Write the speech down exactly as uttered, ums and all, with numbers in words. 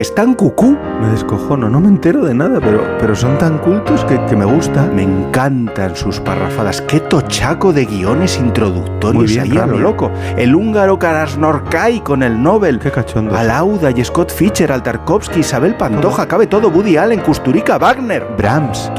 Es tan cucú, me descojono, no me entero de nada, pero, pero son tan cultos que, que me gusta. Me encantan sus parrafadas. Qué tochaco de guiones introductorios. Muy bien, ahí a lo loco. El húngaro Krasznahorkai con el Nobel. Qué cachondo. Alauda y Scott Fischer, Tarkovsky, Isabel Pantoja, cabe todo, Woody Allen, Kusturica, Wagner, Brahms.